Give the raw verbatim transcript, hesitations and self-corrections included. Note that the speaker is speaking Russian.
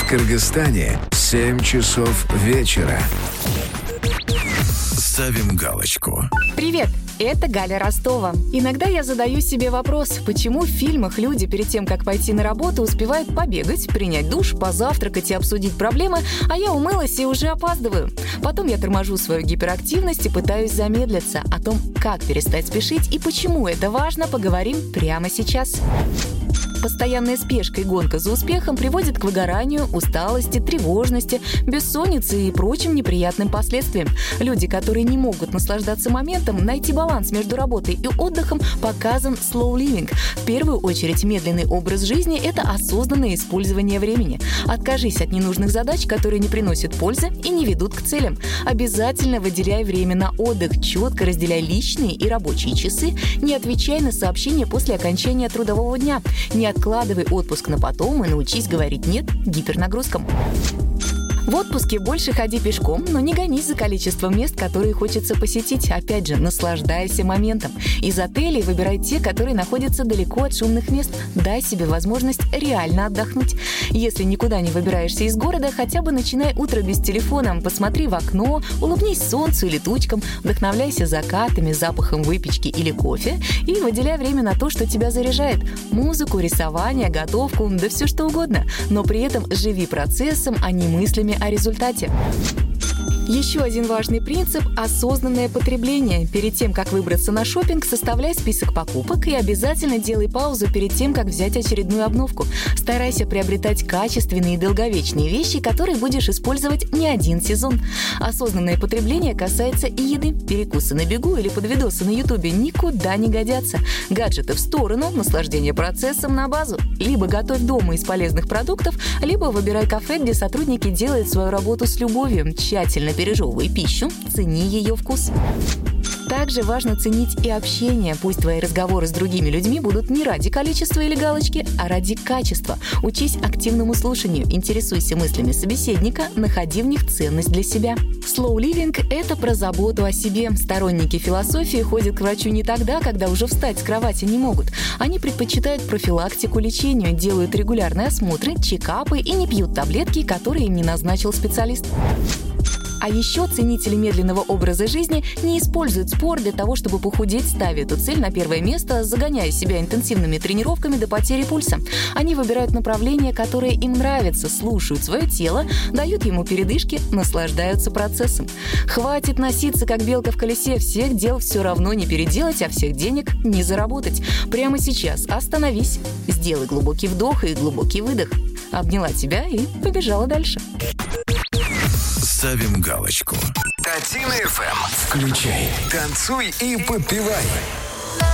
Кыргызстане семь часов вечера. Ставим галочку. Привет, это Галя Ростова. Иногда я задаю себе вопрос, почему в фильмах люди перед тем, как пойти на работу, успевают побегать, принять душ, позавтракать и обсудить проблемы, а я умылась и уже опаздываю. Потом я торможу свою гиперактивность и пытаюсь замедлиться. О том, как перестать спешить и почему это важно, поговорим прямо сейчас. Постоянная спешка и гонка за успехом приводит к выгоранию, усталости, тревожности, бессоннице и прочим неприятным последствиям. Люди, которые не могут наслаждаться моментом, найти баланс между работой и отдыхом, показан slow living. В первую очередь, медленный образ жизни – это осознанное использование времени. Откажись от ненужных задач, которые не приносят пользы и не ведут к целям. Обязательно выделяй время на отдых, четко разделяй личные и рабочие часы, не отвечай на сообщения после окончания трудового дня, не откладывай отпуск на потом и научись говорить «нет» гипернагрузкам. В отпуске больше ходи пешком, но не гонись за количеством мест, которые хочется посетить. Опять же, наслаждайся моментом. Из отелей выбирай те, которые находятся далеко от шумных мест. Дай себе возможность реально отдохнуть. Если никуда не выбираешься из города, хотя бы начинай утро без телефона. Посмотри в окно, улыбнись солнцу или тучкам, вдохновляйся закатами, запахом выпечки или кофе и выделяй время на то, что тебя заряжает. Музыку, рисование, готовку, да все что угодно. Но при этом живи процессом, а не мыслями о результате. Еще один важный принцип – осознанное потребление. Перед тем, как выбраться на шопинг, составляй список покупок и обязательно делай паузу перед тем, как взять очередную обновку. Старайся приобретать качественные и долговечные вещи, которые будешь использовать не один сезон. Осознанное потребление касается и еды. Перекусы на бегу или подвидосы на ютубе никуда не годятся. Гаджеты в сторону, наслаждение процессом на базу. Либо готовь дома из полезных продуктов, либо выбирай кафе, где сотрудники делают свою работу с любовью, тщательно пережевывай пищу, цени ее вкус. Также важно ценить и общение. Пусть твои разговоры с другими людьми будут не ради количества или галочки, а ради качества. Учись активному слушанию, интересуйся мыслями собеседника, находи в них ценность для себя. Slow living – это про заботу о себе. Сторонники философии ходят к врачу не тогда, когда уже встать с кровати не могут. Они предпочитают профилактику лечению, делают регулярные осмотры, чекапы и не пьют таблетки, которые им не назначил специалист. А еще ценители медленного образа жизни не используют спорт для того, чтобы похудеть, ставя эту цель на первое место, загоняя себя интенсивными тренировками до потери пульса. Они выбирают направления, которые им нравятся, слушают свое тело, дают ему передышки, наслаждаются процессом. Хватит носиться, как белка в колесе, всех дел все равно не переделать, а всех денег не заработать. Прямо сейчас остановись, сделай глубокий вдох и глубокий выдох. Обняла тебя и побежала дальше. Ставим галочку. Катина эф эм. Включай, танцуй и подпевай.